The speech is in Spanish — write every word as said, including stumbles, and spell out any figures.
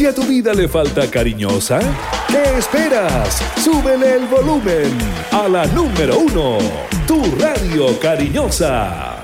Si a tu vida le falta cariñosa, ¿qué esperas? Súbele el volumen a la número uno, tu radio cariñosa.